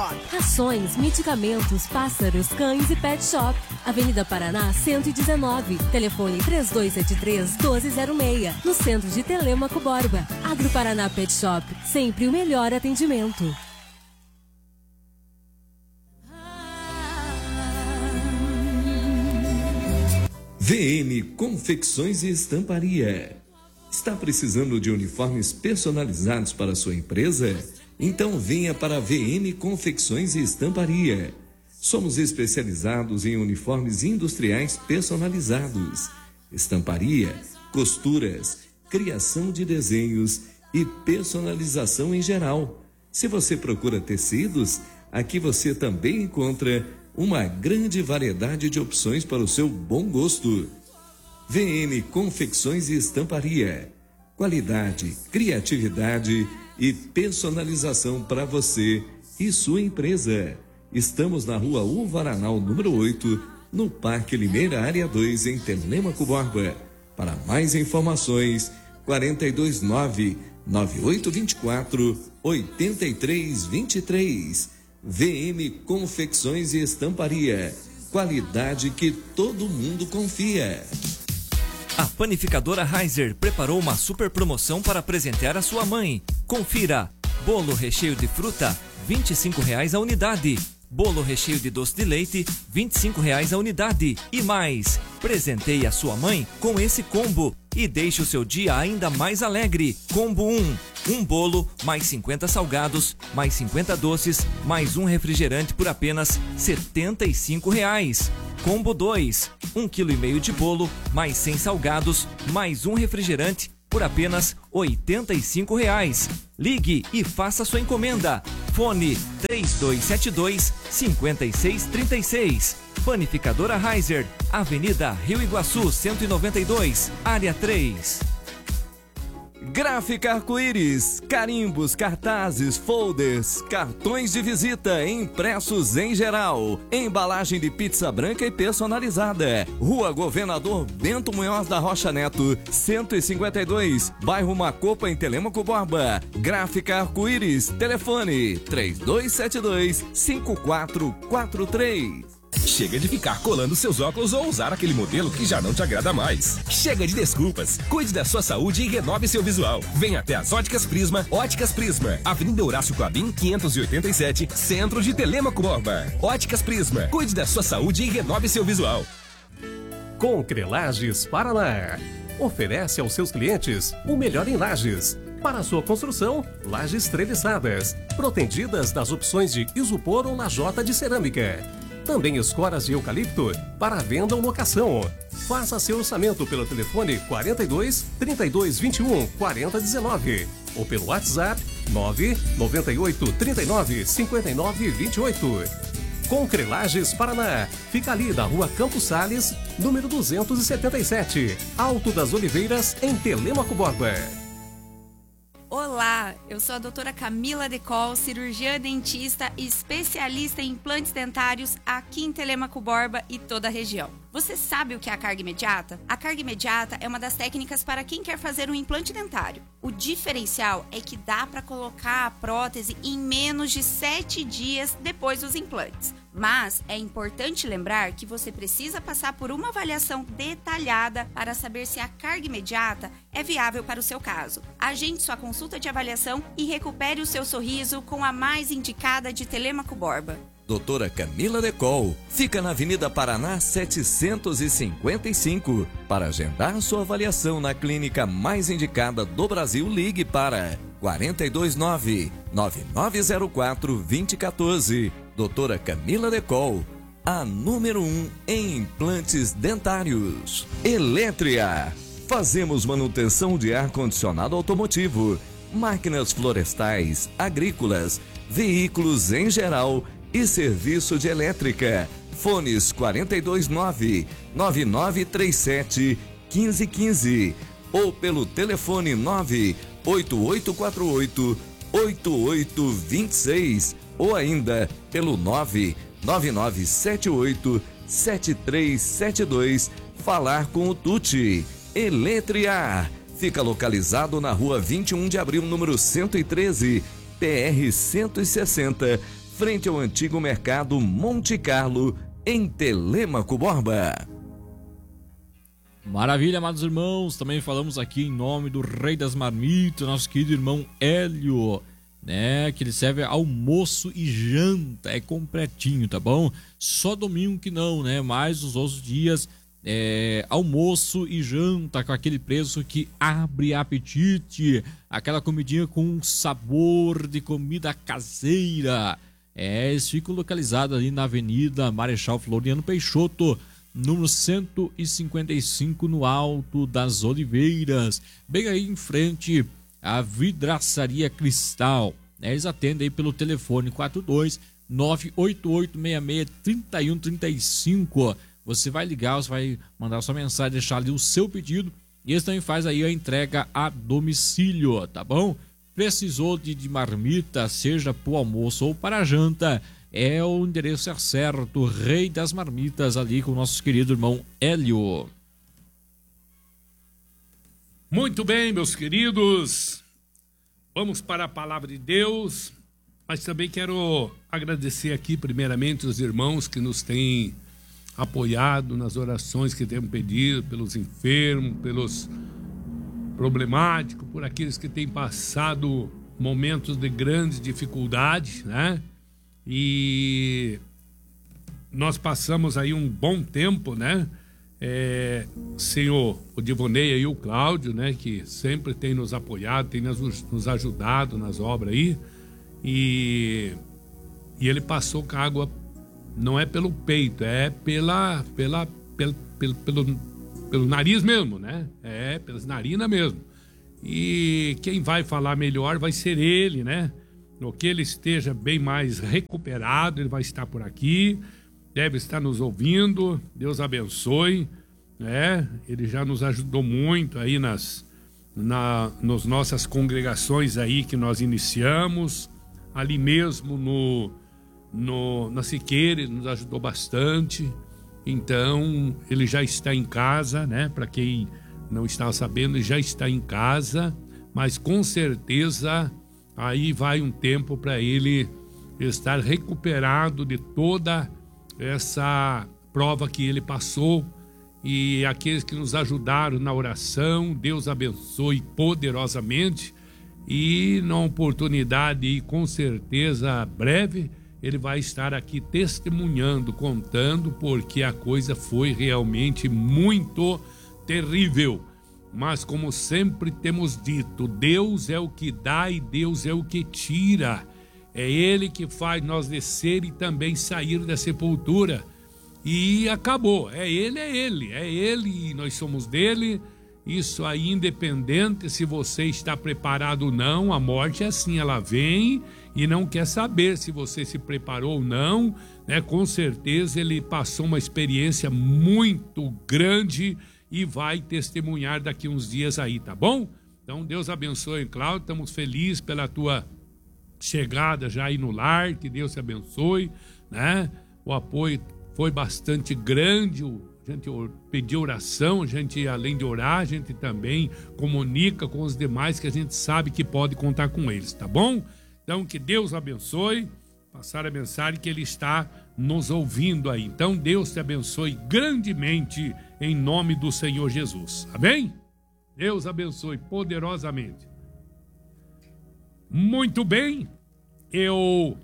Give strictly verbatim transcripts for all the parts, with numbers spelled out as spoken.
Shop. Rações, medicamentos, pássaros, cães e pet shop. Avenida Paraná cento e dezenove. Telefone três dois sete três, um dois zero seis. No centro de Telêmaco Borba. Agro Paraná Pet Shop. Sempre o melhor atendimento. V M Confecções e Estamparia. Está precisando de uniformes personalizados para a sua empresa? Então venha para a V M Confecções e Estamparia. Somos especializados em uniformes industriais personalizados, estamparia, costuras, criação de desenhos e personalização em geral. Se você procura tecidos, aqui você também encontra uma grande variedade de opções para o seu bom gosto. V M Confecções e Estamparia. Qualidade, criatividade e personalização para você e sua empresa. Estamos na rua Uvaranal, número oito, no Parque Limeira, área dois, em Telêmaco Borba. Para mais informações, quatro dois nove, nove oito dois quatro, oito três dois três. V M Confecções e Estamparia. Qualidade que todo mundo confia. A panificadora Heiser preparou uma super promoção para presentear a sua mãe. Confira: bolo recheio de fruta, vinte e cinco reais a unidade. Bolo recheio de doce de leite, vinte e cinco reais a unidade. E mais, presenteie a sua mãe com esse combo e deixe o seu dia ainda mais alegre. Combo um, um bolo, mais cinquenta salgados, mais cinquenta doces, mais um refrigerante por apenas setenta e cinco reais. Combo dois, um quilo e meio de bolo, mais cem salgados, mais um refrigerante por apenas oitenta e cinco reais. Ligue e faça sua encomenda. Fone três dois sete dois, cinco seis três seis. Panificadora Heiser, Avenida Rio Iguaçu cento e noventa e dois, área três. Gráfica Arco-Íris, carimbos, cartazes, folders, cartões de visita, impressos em geral, embalagem de pizza branca e personalizada. Rua Governador Bento Munhoz da Rocha Neto, cento e cinquenta e dois, bairro Macopa, em Telêmaco Borba. Gráfica Arco-Íris, telefone três dois sete dois, cinco quatro quatro três. Chega de ficar colando seus óculos ou usar aquele modelo que já não te agrada mais. Chega de desculpas. Cuide da sua saúde e renove seu visual. Venha até as Óticas Prisma. Óticas Prisma, Avenida Horácio Clabin, quinhentos e oitenta e sete, centro de Telêmaco Borba. Óticas Prisma. Cuide da sua saúde e renove seu visual. Concrelages Paraná. Oferece aos seus clientes o melhor em lajes. Para a sua construção, lajes treliçadas, protegidas das opções de isopor ou lajota de cerâmica. Também escoras de eucalipto para venda ou locação. Faça seu orçamento pelo telefone quarenta e dois, trinta e dois, vinte e um, quarenta, dezenove ou pelo WhatsApp nove nove oito, trinta e nove, cinquenta e nove, vinte e oito. Concrelages Paraná. Fica ali na rua Campos Sales, número duzentos e setenta e sete, Alto das Oliveiras, em Telêmaco Borba. Olá, eu sou a doutora Camila Decol, cirurgiã dentista e especialista em implantes dentários aqui em Telêmaco Borba e toda a região. Você sabe o que é a carga imediata? A carga imediata é uma das técnicas para quem quer fazer um implante dentário. O diferencial é que dá para colocar a prótese em menos de sete dias depois dos implantes. Mas é importante lembrar que você precisa passar por uma avaliação detalhada para saber se a carga imediata é viável para o seu caso. Agende sua consulta de avaliação e recupere o seu sorriso com a mais indicada de Telêmaco Borba. Doutora Camila Decol, fica na Avenida Paraná setecentos e cinquenta e cinco. Para agendar sua avaliação na clínica mais indicada do Brasil, ligue para quatro dois nove, nove nove zero quatro, dois zero um quatro. Doutora Camila Decol, a número um em implantes dentários. Eletria, fazemos manutenção de ar-condicionado automotivo, máquinas florestais, agrícolas, veículos em geral e serviço de elétrica. Fones quatro dois nove, nove nove três sete, um cinco um cinco ou pelo telefone nove oito oito quatro oito, oito oito dois seis ou ainda pelo nove nove nove sete oito, sete três sete dois. Falar com o Tuti. Eletria fica localizado na rua vinte e um de abril, número cento e treze, P R cento e sessenta, frente ao antigo mercado Monte Carlo, em Telêmaco Borba. Maravilha, amados irmãos, também falamos aqui em nome do Rei das Marmitas, nosso querido irmão Hélio, né, que ele serve almoço e janta, é completinho, tá bom? Só domingo que não, né, mas os outros dias é almoço e janta com aquele preço que abre apetite, aquela comidinha com sabor de comida caseira. É, eles ficam localizados ali na Avenida Marechal Floriano Peixoto, número cento e cinquenta e cinco, no Alto das Oliveiras, bem aí em frente à Vidraçaria Cristal. Eles atendem aí pelo telefone quatro dois nove oito oito seis seis três um três cinco. Você vai ligar, você vai mandar sua mensagem, deixar ali o seu pedido, e eles também fazem aí a entrega a domicílio, tá bom? Precisou de, de marmita, seja para o almoço ou para a janta, é o endereço é certo, Rei das Marmitas, ali com o nosso querido irmão Hélio. Muito bem, meus queridos, vamos para a palavra de Deus, mas também quero agradecer aqui primeiramente os irmãos que nos têm apoiado nas orações que temos pedido, pelos enfermos, pelos problemáticos, por aqueles que têm passado momentos de grandes dificuldades, né? E nós passamos aí um bom tempo, né? É, senhor, o Divonei e o Cláudio, né? Que sempre tem nos apoiado, tem nos, nos ajudado nas obras aí. E, e ele passou com a água, não é pelo peito, é pela, pela, pelo, pelo, pelo, pelo nariz mesmo, né? É, pelas narinas mesmo. E quem vai falar melhor vai ser ele, né? No que ele esteja bem mais recuperado, ele vai estar por aqui, deve estar nos ouvindo, Deus abençoe, né? Ele já nos ajudou muito aí nas, na, nas nossas congregações aí que nós iniciamos, ali mesmo no, no, na Siqueira, ele nos ajudou bastante, então ele já está em casa, né? Para quem não estava sabendo, ele já está em casa, mas com certeza aí vai um tempo para ele estar recuperado de toda essa prova que ele passou. E aqueles que nos ajudaram na oração, Deus abençoe poderosamente. E na oportunidade, e com certeza breve, ele vai estar aqui testemunhando, contando, porque a coisa foi realmente muito terrível. Mas como sempre temos dito, Deus é o que dá e Deus é o que tira. É Ele que faz nós descer e também sair da sepultura. E acabou, é Ele, é Ele, é Ele e nós somos dele. Isso aí, independente se você está preparado ou não, a morte é assim, ela vem e não quer saber se você se preparou ou não, né? Com certeza ele passou uma experiência muito grande e vai testemunhar daqui uns dias aí, tá bom? Então Deus abençoe, Cláudio, estamos felizes pela tua chegada já aí no lar, que Deus te abençoe, né? O apoio foi bastante grande, a gente pediu oração, a gente além de orar, a gente também comunica com os demais que a gente sabe que pode contar com eles, tá bom? Então que Deus abençoe, passar a mensagem que Ele está nos ouvindo aí. Então Deus te abençoe grandemente em nome do Senhor Jesus, amém? Deus abençoe poderosamente. Muito bem, eu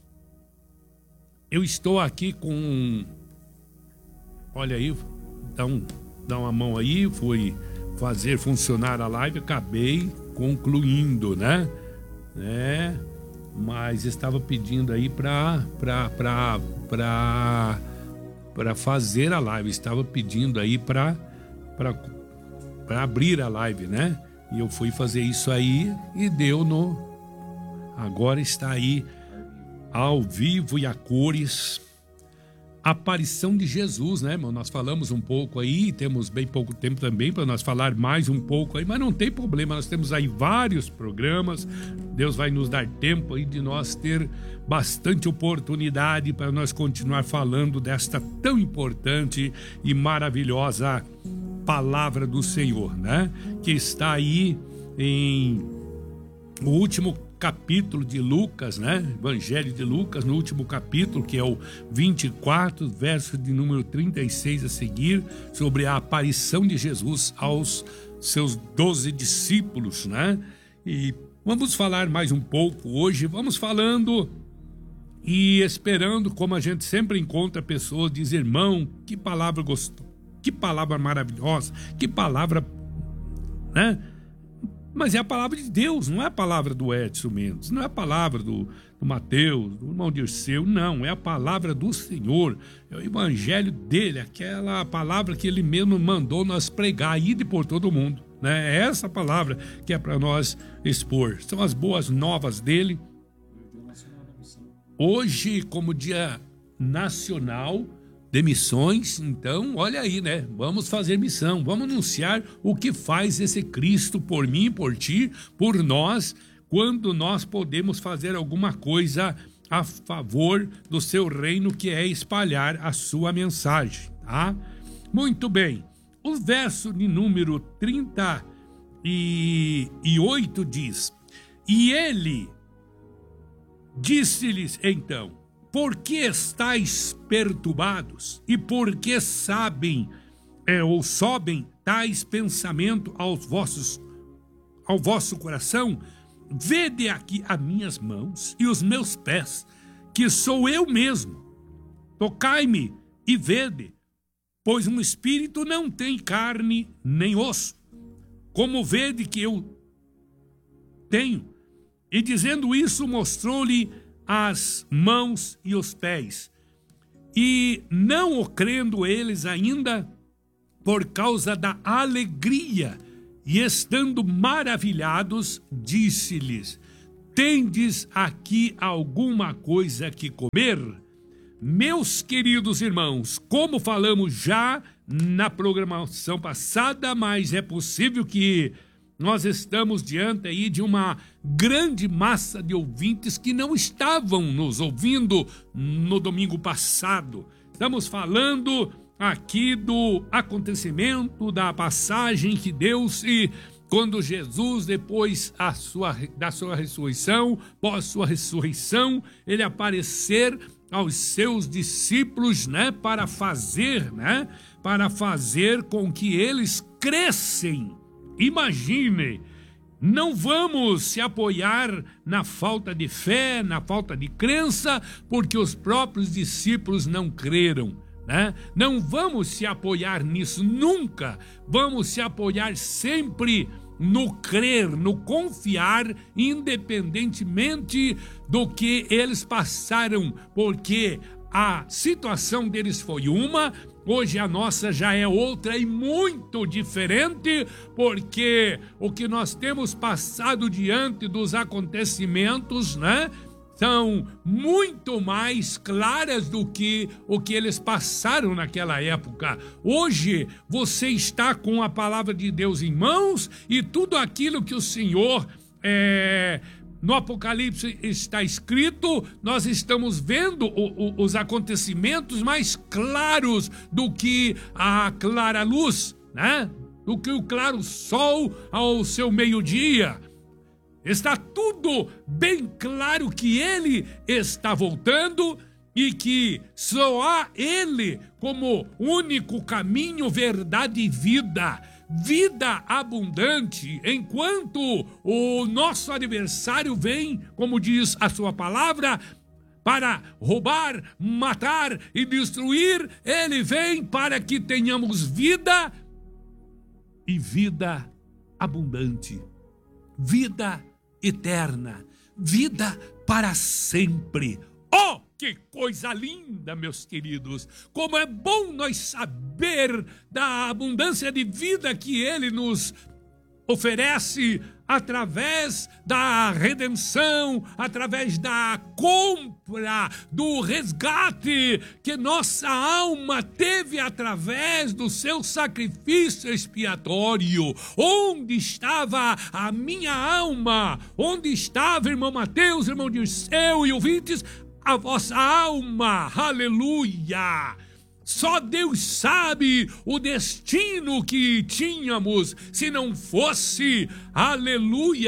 eu estou aqui com, olha aí, dá, um, dá uma mão aí, fui fazer funcionar a live, acabei concluindo, né? É, mas estava pedindo aí para para para para para fazer a live, estava pedindo aí para para para abrir a live, né? E eu fui fazer isso aí e deu no, agora está aí ao vivo e a cores, a aparição de Jesus, né, irmão? Nós falamos um pouco aí, temos bem pouco tempo também para nós falar mais um pouco aí, mas não tem problema, nós temos aí vários programas, Deus vai nos dar tempo aí de nós ter bastante oportunidade para nós continuar falando desta tão importante e maravilhosa palavra do Senhor, né? Que está aí em o último capítulo de Lucas, né? Evangelho de Lucas, no último capítulo, que é o vinte e quatro, verso de número trinta e seis a seguir, sobre a aparição de Jesus aos seus doze discípulos, né? E vamos falar mais um pouco hoje, vamos falando e esperando, como a gente sempre encontra pessoas, diz, irmão, que palavra gostosa, que palavra maravilhosa, que palavra, né? Mas é a palavra de Deus, não é a palavra do Edson Mendes, não é a palavra do, do Mateus, do irmão Dirceu, não, é a palavra do Senhor, é o evangelho dele, aquela palavra que ele mesmo mandou nós pregar, ide por todo mundo, né? É essa palavra que é para nós expor, são as boas novas dele. Hoje, como dia nacional de missões, então, olha aí, né? Vamos fazer missão, vamos anunciar o que faz esse Cristo por mim, por ti, por nós, quando nós podemos fazer alguma coisa a favor do seu reino, que é espalhar a sua mensagem, tá? Muito bem. O verso de número trinta e oito diz, e ele disse-lhes então, por que estáis perturbados? E por que sabem é, ou sobem tais pensamentos aos vossos, ao vosso coração? Vede aqui as minhas mãos e os meus pés, que sou eu mesmo. Tocai-me e vede, pois um espírito não tem carne nem osso, como vede que eu tenho. E dizendo isso, mostrou-lhe as mãos e os pés. E não o crendo eles ainda, por causa da alegria, e estando maravilhados, disse-lhes, tendes aqui alguma coisa que comer? Meus queridos irmãos, como falamos já na programação passada, mas é possível que nós estamos diante aí de uma grande massa de ouvintes que não estavam nos ouvindo no domingo passado. Estamos falando aqui do acontecimento da passagem que deu-se quando Jesus, depois a sua, da sua ressurreição, pós sua ressurreição, ele aparecer aos seus discípulos, né, para fazer, né, para fazer com que eles crescem. Imagine, não vamos se apoiar na falta de fé, na falta de crença, porque os próprios discípulos não creram, né? Não vamos se apoiar nisso nunca, vamos se apoiar sempre no crer, no confiar, independentemente do que eles passaram, porque a situação deles foi uma, hoje a nossa já é outra e muito diferente, porque o que nós temos passado diante dos acontecimentos, né, são muito mais claras do que o que eles passaram naquela época. Hoje você está com a palavra de Deus em mãos e tudo aquilo que o Senhor é, no Apocalipse está escrito, nós estamos vendo o, o, os acontecimentos mais claros do que a clara luz, né? Do que o claro sol ao seu meio-dia. Está tudo bem claro que ele está voltando e que só há ele como único caminho, verdade e vida. Vida abundante, enquanto o nosso adversário vem, como diz a sua palavra, para roubar, matar e destruir, ele vem para que tenhamos vida e vida abundante, vida eterna, vida para sempre. Oh, que coisa linda, meus queridos! Como é bom nós saber da abundância de vida que Ele nos oferece através da redenção, através da compra, do resgate que nossa alma teve através do seu sacrifício expiatório. Onde estava a minha alma? Onde estava, irmão Mateus, irmão Dirceu e ouvintes, a vossa alma? Aleluia! Só Deus sabe o destino que tínhamos se não fosse, aleluia,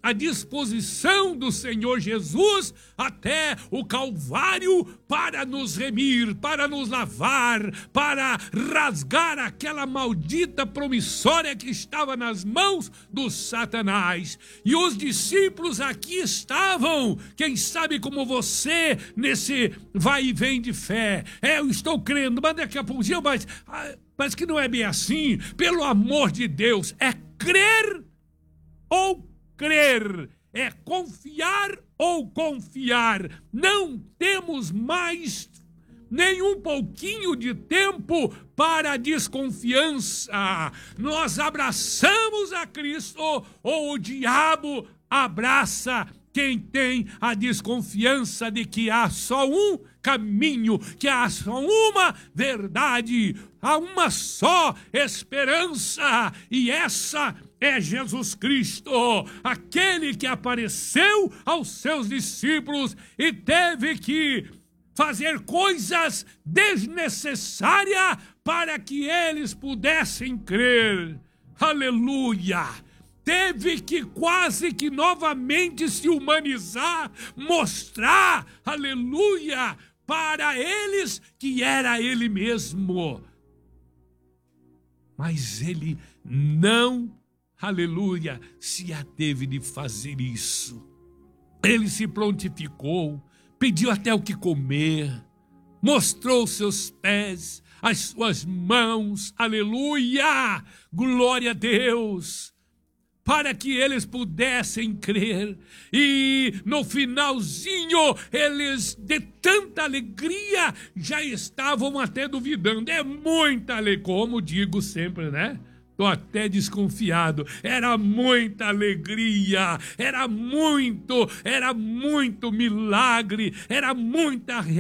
à disposição do Senhor Jesus até o Calvário para nos remir, para nos lavar, para rasgar aquela maldita promissória que estava nas mãos do Satanás. E os discípulos aqui estavam, quem sabe como você, nesse vai e vem de fé. É, eu estou crendo, mas daqui a pouquinho, mas, mas que não é bem assim. Pelo amor de Deus, é crer ou crer, é confiar ou confiar. Não temos mais nem um pouquinho de tempo para a desconfiança. Nós abraçamos a Cristo ou o diabo abraça quem tem a desconfiança de que há só um caminho, que há só uma verdade, há uma só esperança, e essa é Jesus Cristo, aquele que apareceu aos seus discípulos e teve que fazer coisas desnecessárias para que eles pudessem crer. Aleluia! Teve que quase que novamente se humanizar, mostrar, aleluia, para eles que era ele mesmo. Mas ele não, aleluia, se ateve de fazer isso. Ele se prontificou, pediu até o que comer, mostrou seus pés, as suas mãos, aleluia, glória a Deus, para que eles pudessem crer. E no finalzinho, eles de tanta alegria já estavam até duvidando. É muita alegria, como digo sempre, né? Tô até desconfiado. Era muita alegria, era muito, era muito milagre, era muita